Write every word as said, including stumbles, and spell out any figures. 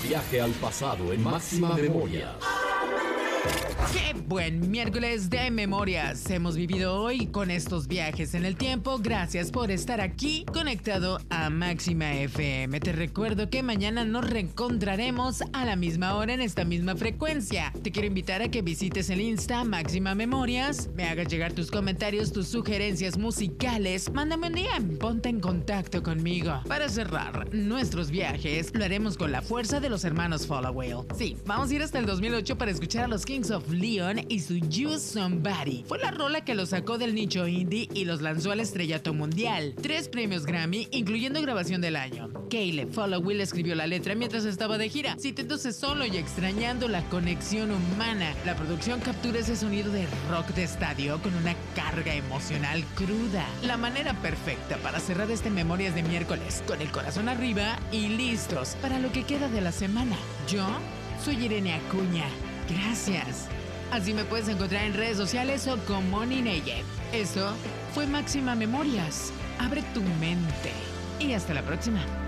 Viaje al pasado en Máxima Memoria. ¡Qué buen miércoles de memorias hemos vivido hoy con estos viajes en el tiempo! Gracias por estar aquí conectado a Máxima F M. Te recuerdo que mañana nos reencontraremos a la misma hora en esta misma frecuencia. Te quiero invitar a que visites el Insta Máxima Memorias, me hagas llegar tus comentarios, tus sugerencias musicales. Mándame un D M, ponte en contacto conmigo. Para cerrar nuestros viajes, lo haremos con la fuerza de los hermanos Followill. Sí, vamos a ir hasta el dos mil ocho para escuchar a los Kings of Leon y su You Somebody. Fue la rola que los sacó del nicho indie y los lanzó al estrellato mundial. Tres premios Grammy, incluyendo grabación del año. Caleb Followill escribió la letra mientras estaba de gira, sintiéndose solo y extrañando la conexión humana. La producción captura ese sonido de rock de estadio con una carga emocional cruda. La manera perfecta para cerrar este Memorias de miércoles, con el corazón arriba y listos para lo que queda de la semana. Yo soy Irene Acuña. Gracias. Así me puedes encontrar en redes sociales o como Nineye. Esto fue Máxima Memorias. Abre tu mente. Y hasta la próxima.